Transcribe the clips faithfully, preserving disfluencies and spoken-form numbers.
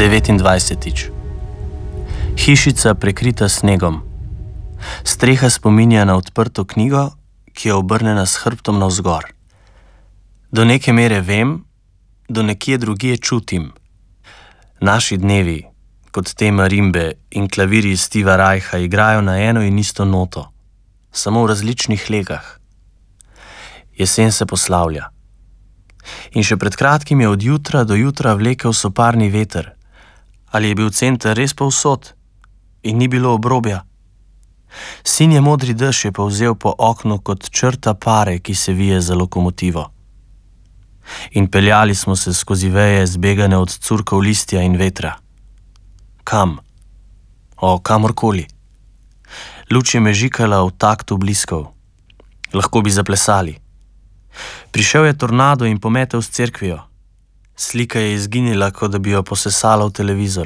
devetindvajsetič. Hišica prekrita snegom. Streha spominja na odprto knjigo, ki je obrnjena s hrbtom navzgor. Do neke mere vem, do nekje drugje čutim. Naši dnevi, kot te marimbe in klavirji Steva Reicha, igrajo na eno in isto noto, samo v različnih legah. Jesen se poslavlja. In še pred kratkim je od jutra do jutra vlekel soparni veter. Ali je bil center res povsod in ni bilo obrobja? Sinje modri dež je povzel po oknu kot črta pare, ki se vije za lokomotivo. In peljali smo se skozi veje, zbegane od curkov listja in vetra. Kam? O, kamorkoli. Luč je mežikala v taktu bliskov. Lahko bi zaplesali. Prišel je tornado in pometel s cerkvijo. Slika je izginila, kot da bi jo posesala v televizor.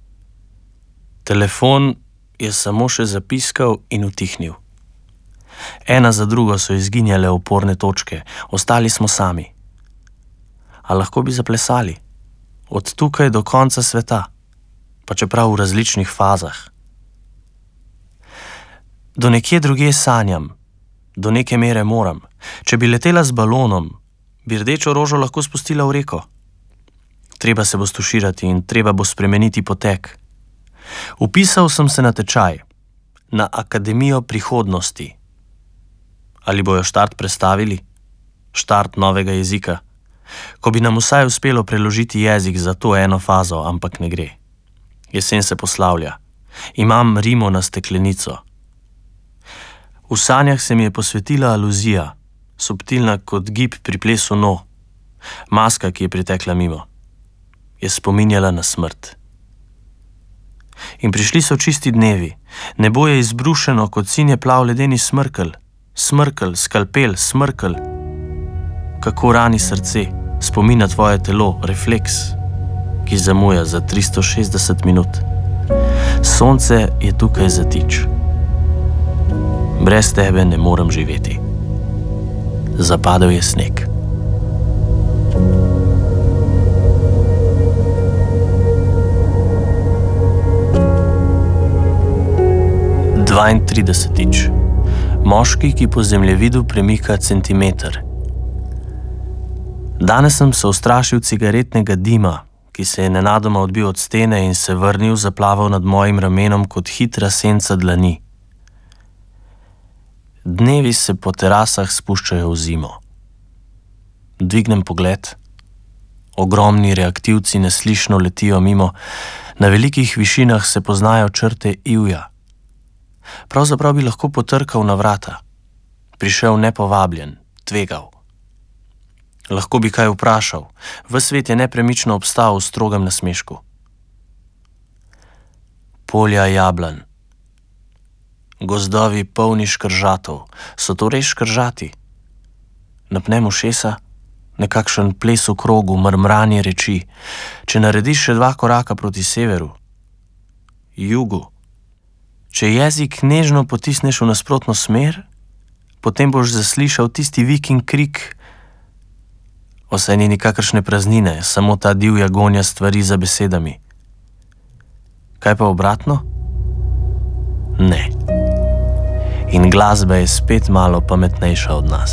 Telefon je samo še zapiskal in utihnil. Ena za drugo so izginjale oporne točke, ostali smo sami. A lahko bi zaplesali? Od tukaj do konca sveta, pa čeprav v različnih fazah. Do nekje drugje sanjam, do neke mere moram. Če bi letela z balonom, bi rdečo rožo lahko spustila v reko. Treba se bo stuširati in treba bo spremeniti potek. Upisal sem se na tečaj, na Akademijo prihodnosti. Ali bojo štart prestavili? Štart novega jezika? Ko bi nam vsaj uspelo preložiti jezik za to eno fazo, ampak ne gre. Jesen se poslavlja. Imam rimo na steklenico. V sanjah se mi je posvetila aluzija, subtilna kot gib pri plesu no. Maska, ki je pritekla mimo, je spominjala na smrt. In prišli so čisti dnevi. Nebo je izbrušeno kot sinje plav ledeni smrkelj. Smrkelj, skalpel, smrkelj. Kako rani srce, spomina tvoje telo, refleks, ki zamuja za tristo šestdeset minut. Sonce je tukaj zatič. Brez tebe ne morem živeti. Zapadel je sneg. dvaintridesetič. Moški, ki po zemljevidu premika centimeter. Danes sem se ustrašil cigaretnega dima, ki se je nenadoma odbil od stene in se vrnil, zaplaval nad mojim ramenom kot hitra senca dlani. Dnevi se po terasah spuščajo v zimo. Dvignem pogled. Ogromni reaktivci neslišno letijo mimo, na velikih višinah se poznajo črte ivja. Pravzaprav bi lahko potrkal na vrata. Prišel nepovabljen, tvegal. Lahko bi kaj vprašal. Ves svet je nepremično obstal v strogem nasmešku. Polja jablan. Gozdovi polni škržatov. So to res škržati? Napnem ušesa, nekakšen ples v krogu, mrmranje reči. Če narediš še dva koraka proti severu, jugu, če jezik nežno potisneš v nasprotno smer, potem boš zaslišal tisti vik in krik. Vsaj ni nikakršne praznine, samo ta divja gonja stvari za besedami. Kaj pa obratno? Ne. In glasba je spet malo pametnejša od nas.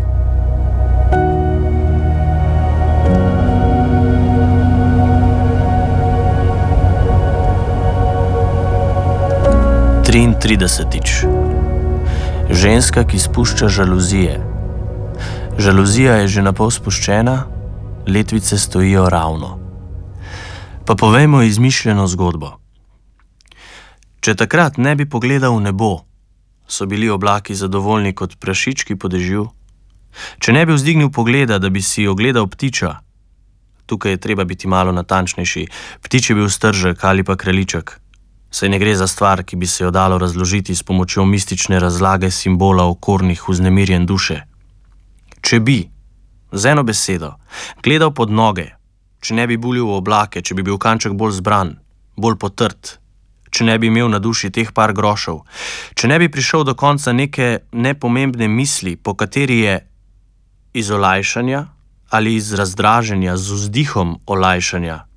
triintridesetič. Ženska, ki spušča žaluzije. Žaluzija je že napol spuščena, letvice stojijo ravno. Pa povejmo izmišljeno zgodbo. Če takrat ne bi pogledal v nebo, so bili oblaki zadovoljni kot prašički po dežju. Če ne bi vzdignil pogleda, da bi si ogledal ptiča, tukaj je treba biti malo natančnejši, ptič je bil stržek ali pa kraljiček. Saj ne gre za stvar, ki bi se jo dalo razložiti s pomočjo mistične razlage simbola okornih vznemirjen duše. Če bi, z eno besedo, gledal pod noge, če ne bi buljil v oblake, če bi bil kanček bolj zbran, bolj potrt, če ne bi imel na duši teh par grošev, če ne bi prišel do konca neke nepomembne misli, po kateri je iz olajšanja ali iz razdraženja z vzdihom olajšanja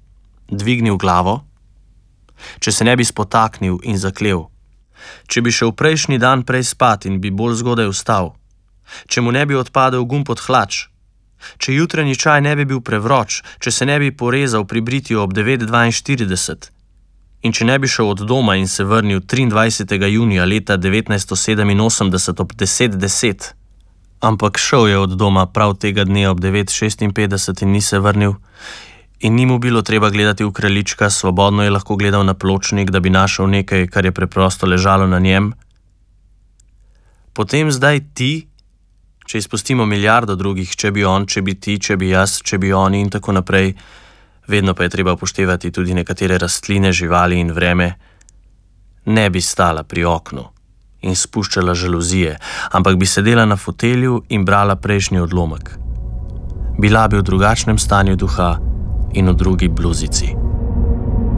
dvignil glavo, če se ne bi spotaknil in zaklel, če bi šel prejšnji dan prej spat in bi bolj zgodaj vstal, če mu ne bi odpadel gumb od hlač, če jutranji čaj ne bi bil prevroč, če se ne bi porezal pri britju ob devet dvainštirideset in če ne bi šel od doma in se vrnil triindvajsetega junija leta devetnajststo sedeminosemdeset ob deset deset. Ampak šel je od doma prav tega dne ob devet šestinpetdeset in ni se vrnil in ni mu bilo treba gledati v kraljička, svobodno je lahko gledal na pločnik, da bi našel nekaj, kar je preprosto ležalo na njem. Potem zdaj ti, če izpustimo milijardo drugih, če bi on, če bi ti, če bi jaz, če bi oni in tako naprej, vedno pa je treba upoštevati tudi nekatere rastline, živali in vreme, ne bi stala pri oknu in spuščala žaluzije, ampak bi sedela na fotelju in brala prejšnji odlomek. Bila bi v drugačnem stanju duha in v drugi bluzici.